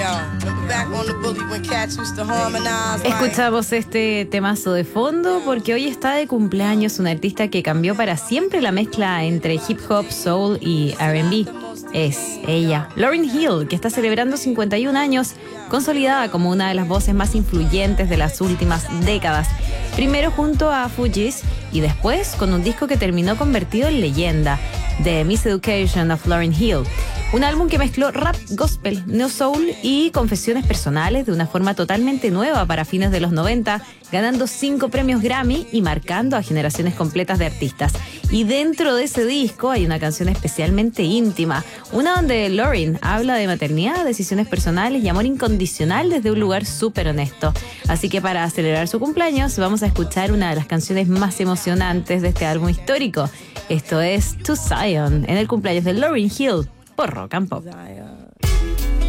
Escuchamos este temazo de fondo porque hoy está de cumpleaños un artista que cambió para siempre la mezcla entre hip hop, soul y R&B. Es ella, Lauryn Hill, que está celebrando 51 años, consolidada como una de las voces más influyentes de las últimas décadas. Primero junto a Fugees y después con un disco que terminó convertido en leyenda, The Miseducation of Lauryn Hill. Un álbum que mezcló rap, gospel, neo soul y confesiones personales de una forma totalmente nueva para fines de los 90, ganando 5 premios Grammy y marcando a generaciones completas de artistas. Y dentro de ese disco hay una canción especialmente íntima, una donde Lauryn habla de maternidad, decisiones personales y amor incondicional desde un lugar súper honesto. Así que para celebrar su cumpleaños vamos a escuchar una de las canciones más emocionantes de este álbum histórico. Esto es To Zion, en el cumpleaños de Lauryn Hill, por Rock and Pop.